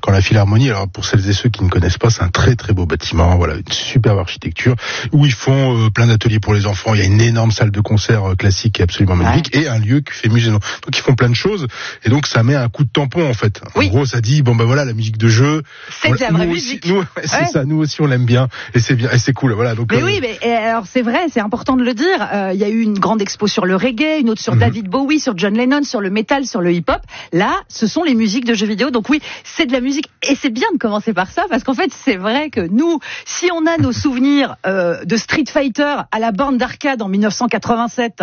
quand la Philharmonie, alors pour celles et ceux qui ne connaissent pas, c'est un très très beau bâtiment, voilà, une superbe architecture, où ils font plein d'ateliers pour les enfants. Il y a une énorme salle de concert classique qui est absolument magnifique, et un lieu qui fait musée. Donc ils font plein de choses, et donc ça met un coup de tampon en fait. En gros, ça dit bon ben voilà, la musique de jeu, c'est de la vraie musique. C'est ça, nous aussi on l'aime bien, et c'est bien, et c'est cool, voilà. Donc mais oui, mais alors c'est vrai, c'est important de le dire. Il y a eu une grande expo sur le reggae, une autre sur David Bowie, sur John Lennon, sur le métal, sur le hip-hop. Là, ce sont les musiques de jeux vidéo. Donc oui, c'est de la musique, et c'est bien de commencer par ça, parce qu'en fait, c'est vrai que nous, si on a nos souvenirs de Street Fighter à la borne d'arcade en 1987.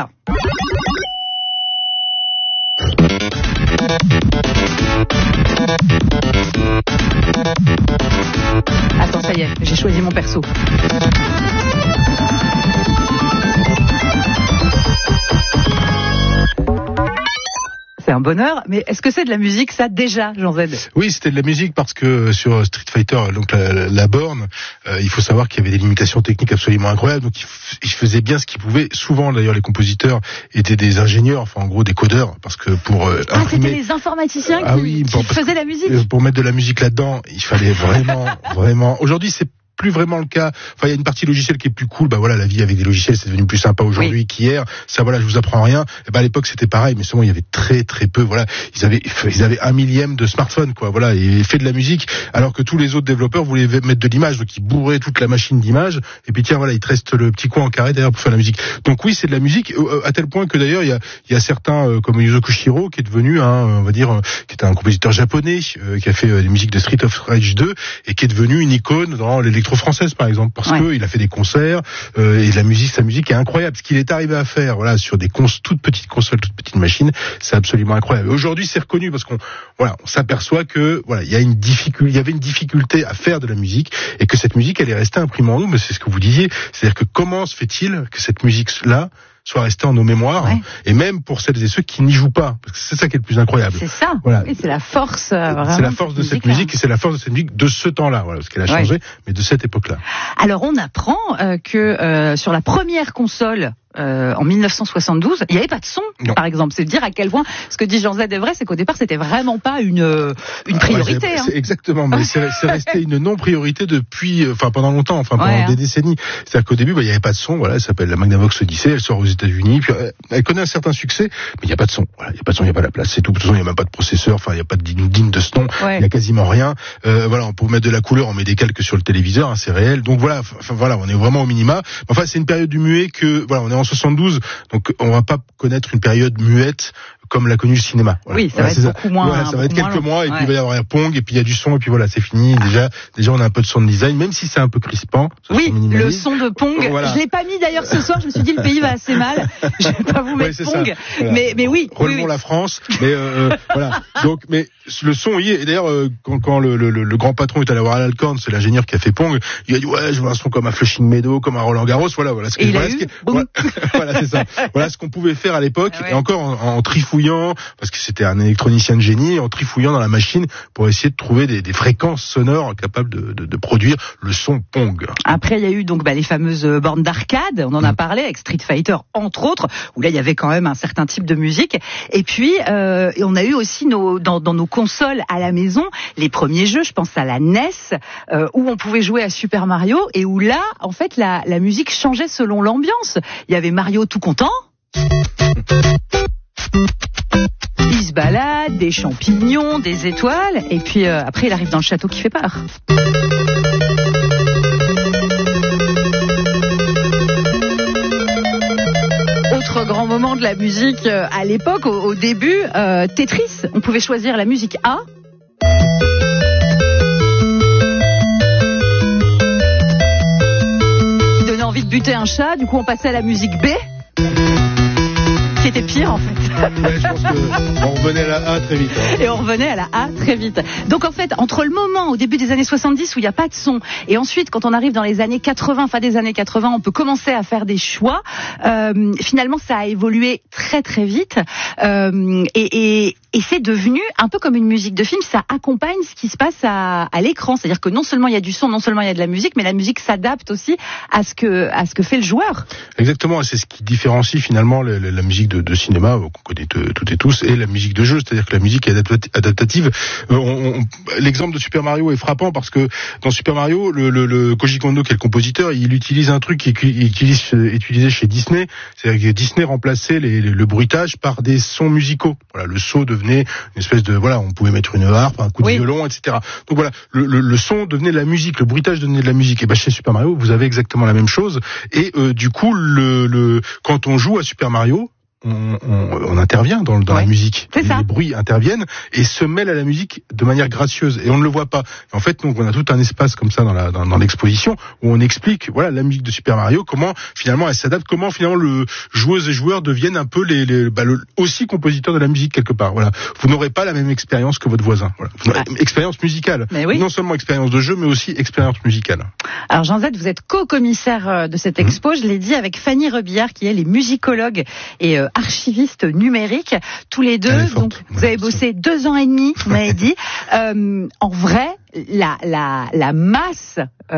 Attends, ça y est, j'ai choisi mon perso. C'est un bonheur, mais est-ce que c'est de la musique, ça, déjà, Jean Z? Oui, c'était de la musique parce que sur Street Fighter, donc la borne, il faut savoir qu'il y avait des limitations techniques absolument incroyables, donc ils faisaient bien ce qu'ils pouvaient. Souvent, d'ailleurs, les compositeurs étaient des ingénieurs, enfin, en gros, des codeurs, parce que pour imprimer... c'était les informaticiens qui faisaient la musique? Pour mettre de la musique là-dedans, il fallait vraiment... Aujourd'hui, c'est plus vraiment le cas. Enfin, il y a une partie logicielle qui est plus cool. Bah voilà, la vie avec des logiciels, c'est devenu plus sympa aujourd'hui qu'hier. Ça, voilà, je vous apprends rien. Et bah, à l'époque, c'était pareil, mais seulement il y avait très très peu. Voilà, ils avaient 1 millième de smartphone, quoi. Voilà, et fait de la musique, alors que tous les autres développeurs voulaient mettre de l'image, donc ils bourraient toute la machine d'image. Et puis tiens, voilà, il te reste le petit coin en carré derrière pour faire la musique. Donc oui, c'est de la musique, à tel point que d'ailleurs, il y a certains comme Yuzo Koshiro, qui est devenu on va dire, qui était un compositeur japonais, qui a fait des musiques de Street of Rage 2 et qui est devenu une icône dans l'électro-française, par exemple, parce que il a fait des concerts, et sa musique est incroyable. Ce qu'il est arrivé à faire, voilà, sur des toutes petites consoles, toutes petites machines, c'est absolument incroyable. Aujourd'hui, c'est reconnu parce on s'aperçoit que, voilà, il y avait une difficulté à faire de la musique, et que cette musique, elle est restée imprimée en nous, mais c'est ce que vous disiez. C'est-à-dire que comment se fait-il que cette musique-là soit restée en nos mémoires, et même pour celles et ceux qui n'y jouent pas, parce que c'est ça qui est le plus incroyable. C'est ça. Voilà. Oui, c'est la force. Vraiment, c'est la force de cette musique, et c'est la force de cette musique de ce temps-là, voilà, parce qu'elle a changé, mais de cette époque-là. Alors, on apprend que sur la première console, en 1972, il n'y avait pas de son, par exemple. C'est dire à quel point ce que dit Jean Z est vrai, c'est qu'au départ, c'était vraiment pas une priorité. C'est exactement, mais c'est resté une non-priorité depuis, pendant longtemps, pendant des décennies. C'est-à-dire qu'au début, il n'y avait pas de son. Voilà, elle s'appelle la Magnavox Odyssey, elle sort aux États-Unis, puis elle connaît un certain succès, mais il n'y a pas de son. Voilà, il n'y a pas de son, il n'y a pas la place. C'est tout. De toute façon, il n'y a même pas de processeur. Enfin, il n'y a pas de digne de ce nom. Il n'y a quasiment rien. Voilà, on peut mettre de la couleur, on met des calques sur le téléviseur, c'est réel. Donc voilà, on est vraiment au minima. Enfin, c'est une période du muet que, voilà, on est en 72, donc on va pas connaître une période muette comme l'a connu le cinéma. Voilà. Oui, ça va être beaucoup moins. Voilà, ça va être quelques mois, et puis il va y avoir un Pong, et puis il y a du son, et puis voilà, c'est fini. Déjà, on a un peu de sound design, même si c'est un peu crispant. Oui, le son de Pong. Voilà. Je l'ai pas mis d'ailleurs ce soir. Je me suis dit le pays va assez mal. Je vais pas vous mettre Pong. Voilà. Mais oui. Relevons la France. Mais voilà. Donc, mais le son y est. Et d'ailleurs, quand le grand patron est allé voir Al Alcorn, c'est l'ingénieur qui a fait Pong, il a dit je veux un son comme un Flushing Meadow, comme un Roland Garros. Voilà. Voilà, c'est ça. Voilà ce qu'on pouvait faire à l'époque, et encore en trifouillant, parce que c'était un électronicien de génie, en trifouillant dans la machine pour essayer de trouver des fréquences sonores capables de produire le son Pong. Après, il y a eu donc les fameuses bornes d'arcade, on en a parlé, avec Street Fighter entre autres, où là il y avait quand même un certain type de musique. Et puis on a eu aussi dans nos consoles à la maison les premiers jeux, je pense à la NES, où on pouvait jouer à Super Mario, et où là en fait la musique changeait selon l'ambiance. Il y avait Mario tout content, il se balade, des champignons, des étoiles, et puis après il arrive dans le château qui fait peur. Autre grand moment de la musique à l'époque, au début, Tetris, on pouvait choisir la musique A. Qui donnait envie de buter un chat, du coup on passait à la musique B. Qui était pire en fait. Ouais, je pense qu'on revenait à la A très vite. Et on revenait à la A très vite. Donc en fait, entre le moment au début des années 70 où il n'y a pas de son, et ensuite quand on arrive dans les années 80, fin des années 80, on peut commencer à faire des choix. Finalement, ça a évolué très très vite, et c'est devenu un peu comme une musique de film. Ça accompagne ce qui se passe à l'écran. C'est-à-dire que non seulement il y a du son, non seulement il y a de la musique, mais la musique s'adapte aussi à ce que fait le joueur. Exactement, et c'est ce qui différencie finalement la musique de cinéma qu'on connaît toutes et tous, et la musique de jeu, c'est-à-dire que la musique est adaptative. L'exemple de Super Mario est frappant parce que dans Super Mario, le Koji Kondo, qui est le compositeur, il utilise un truc qui est utilisé chez Disney, c'est-à-dire que Disney remplaçait le bruitage par des sons musicaux. Voilà, le saut devenait une espèce de, voilà, on pouvait mettre une harpe, un coup de violon, etc. Donc voilà, le son devenait de la musique, le bruitage devenait de la musique. Et ben chez Super Mario, vous avez exactement la même chose. Et du coup, quand on joue à Super Mario, on intervient dans la musique. Les bruits interviennent et se mêlent à la musique de manière gracieuse et on ne le voit pas. En fait, donc on a tout un espace comme ça dans l'exposition où on explique, voilà, la musique de Super Mario, comment finalement elle s'adapte, comment finalement le joueuses et joueurs deviennent un peu aussi compositeurs de la musique quelque part. Voilà, vous n'aurez pas la même expérience que votre voisin. Voilà, expérience musicale, non seulement expérience de jeu, mais aussi expérience musicale. Alors Jean Z, vous êtes co-commissaire de cette expo, je l'ai dit, avec Fanny Rebillard qui est les musicologues et archiviste numérique, tous les deux. Donc, vous avez bossé 2 ans et demi, vous m'avez dit. En vrai, la masse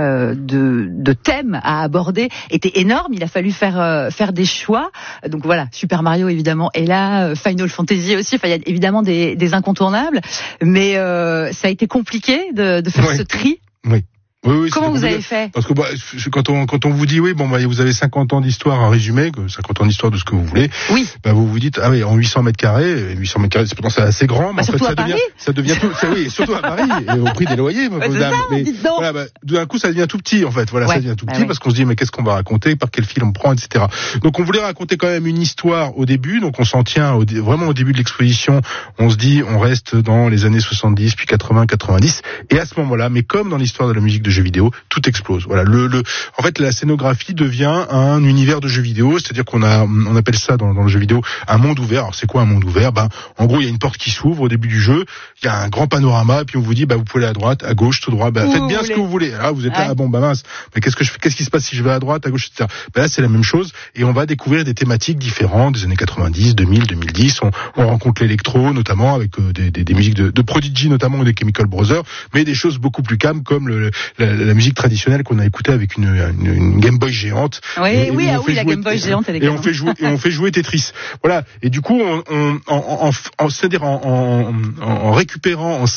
de thèmes à aborder était énorme. Il a fallu faire des choix. Donc voilà, Super Mario évidemment est là, Final Fantasy aussi. Enfin, il y a évidemment des incontournables, mais ça a été compliqué de faire ce tri. Oui, comment vous avez fait? Parce que quand on vous dit vous avez 50 ans d'histoire à résumer, 50 ans d'histoire de ce que vous voulez. Oui. Vous vous dites en 800 mètres carrés, c'est pourtant c'est assez grand, mais en fait ça devient tout, surtout à Paris et au prix des loyers, d'un coup ça devient tout petit en fait. Voilà, ça devient tout petit parce qu'on se dit mais qu'est-ce qu'on va raconter, par quel fil on prend, etc. Donc on voulait raconter quand même une histoire au début, donc on s'en tient vraiment au début de l'exposition. On se dit on reste dans les années 70 puis 80, 90 et à ce moment-là, mais comme dans l'histoire de la musique de jeux vidéo, tout explose. Voilà, en fait, la scénographie devient un univers de jeux vidéo, c'est-à-dire on appelle ça dans le jeu vidéo un monde ouvert. Alors c'est quoi un monde ouvert? En gros, il y a une porte qui s'ouvre au début du jeu, il y a un grand panorama, et puis on vous dit vous pouvez aller à droite, à gauche, tout droit. Faites bien ce que vous voulez. Alors vous êtes là, mince, mais qu'est-ce qui se passe si je vais à droite, à gauche, etc. Là, c'est la même chose, et on va découvrir des thématiques différentes des années 90, 2000, 2010. On rencontre l'électro, notamment avec des musiques de Prodigy, notamment, ou des Chemical Brothers, mais des choses beaucoup plus calmes comme la musique traditionnelle qu'on a écoutée avec une Game Boy géante. La Game Boy géante. Et on fait jouer Tetris. Voilà. Et du coup, c'est-à-dire en récupérant,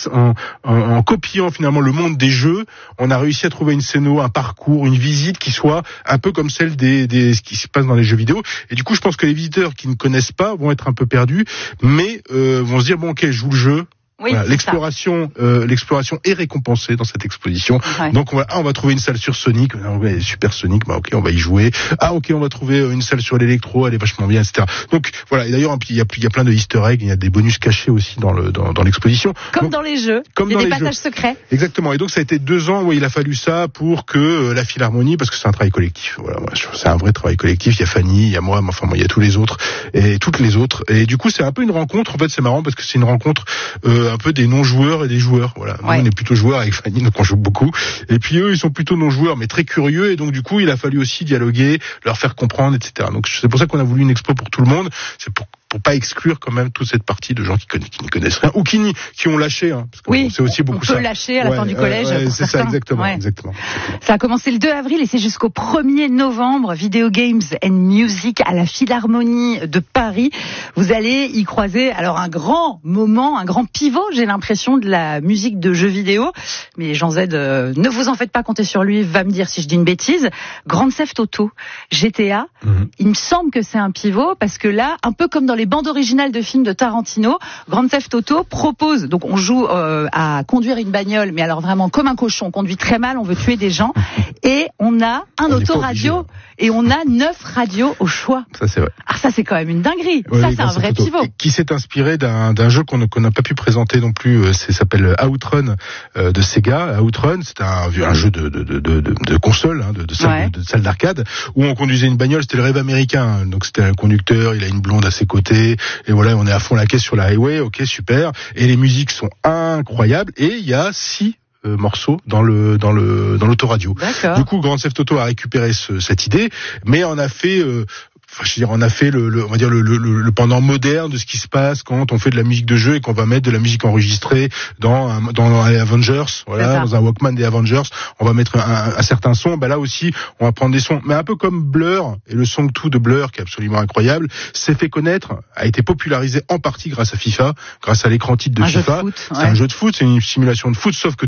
en copiant finalement le monde des jeux, on a réussi à trouver une scéno, un parcours, une visite qui soit un peu comme celle ce qui se passe dans les jeux vidéo. Et du coup, je pense que les visiteurs qui ne connaissent pas vont être un peu perdus, mais vont se dire ok, je joue le jeu. Voilà, l'exploration est récompensée dans cette exposition. Donc on va trouver une salle sur Sonic, Super Sonic, on va y jouer. On va trouver une salle sur l'électro, elle est vachement bien, etc. Donc voilà, et d'ailleurs il y a plein de Easter eggs, il y a des bonus cachés aussi dans l'exposition. Comme dans les jeux, il y a des passages secrets. Exactement. Et donc ça a été 2 ans où il a fallu ça pour que la Philharmonie, parce que c'est un travail collectif. Voilà, c'est un vrai travail collectif. Il y a Fanny, il y a moi, il y a tous les autres et toutes les autres. Et du coup c'est un peu une rencontre. En fait c'est marrant parce que c'est une rencontre un peu des non-joueurs et des joueurs. Voilà. Nous, on est plutôt joueurs avec Fanny, donc on joue beaucoup. Et puis eux, ils sont plutôt non-joueurs, mais très curieux. Et donc du coup, il a fallu aussi dialoguer, leur faire comprendre, etc. Donc c'est pour ça qu'on a voulu une expo pour tout le monde. C'est pour pas exclure quand même toute cette partie de gens qui n'y connaissent rien ou qui ont lâché. Parce que c'est aussi beaucoup ça. On peut lâcher à la fin du collège. C'est ça, exactement. Ça a commencé le 2 avril et c'est jusqu'au 1er novembre. Video Games and Music à la Philharmonie de Paris. Vous allez y croiser alors un grand moment, un grand pivot, j'ai l'impression, de la musique de jeux vidéo. Mais Jean Z, ne vous en faites pas, comptez sur lui, va me dire si je dis une bêtise. Grand Theft Auto, GTA, il me semble que c'est un pivot parce que là, un peu comme dans les bandes originales de films de Tarantino, Grand Theft Auto propose, donc on joue à conduire une bagnole, mais alors vraiment comme un cochon, on conduit très mal, on veut tuer des gens, et on a un autoradio, et on a 9 radios au choix. Ça c'est vrai. Ça c'est quand même une dinguerie. Ça c'est un vrai pivot. Qui s'est inspiré d'un jeu qu'on n'a pas pu présenter non plus, s'appelle Outrun de Sega. Outrun, c'est un jeu de console, de salle d'arcade, où on conduisait une bagnole, c'était le rêve américain. Donc c'était un conducteur, il a une blonde à ses côtés, et voilà, on est à fond la caisse sur la highway, ok, super. Et les musiques sont incroyables, et il y a 6 morceaux dans l'autoradio. D'accord. Du coup, Grand Theft Auto a récupéré cette idée, mais on a fait Enfin, je veux dire, on a fait on va dire le pendant moderne de ce qui se passe quand on fait de la musique de jeu et qu'on va mettre de la musique enregistrée dans les Avengers, voilà, dans un Walkman des Avengers, on va mettre un certain son. Bah là aussi, on va prendre des sons, mais un peu comme Blur et le Song 2 de Blur qui est absolument incroyable, s'est fait connaître, a été popularisé en partie grâce à FIFA, grâce à l'écran titre de FIFA. C'est un jeu de foot, c'est une simulation de foot, sauf que